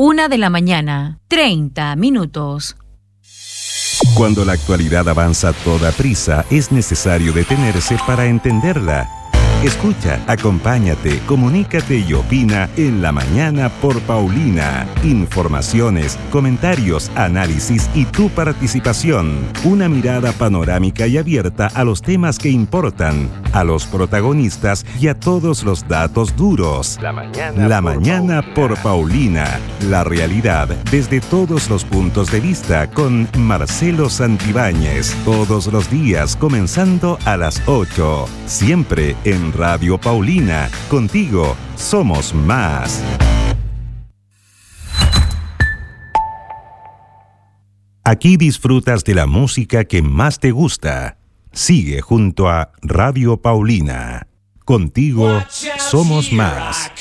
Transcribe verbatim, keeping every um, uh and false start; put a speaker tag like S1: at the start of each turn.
S1: Una de la mañana, treinta minutos.
S2: Cuando la actualidad avanza a toda prisa, es necesario detenerse para entenderla. Escucha, acompáñate, comunícate y opina en La Mañana por Paulina. Informaciones, comentarios, análisis y tu participación. Una mirada panorámica y abierta a los temas que importan, a los protagonistas y a todos los datos duros. La Mañana, La por, mañana Paulina. por Paulina. La realidad desde todos los puntos de vista con Marcelo Santibáñez. Todos los días comenzando a las ocho. Siempre en Radio Paulina. Contigo somos más. Aquí disfrutas de la música que más te gusta. Sigue junto a Radio Paulina. Contigo somos más.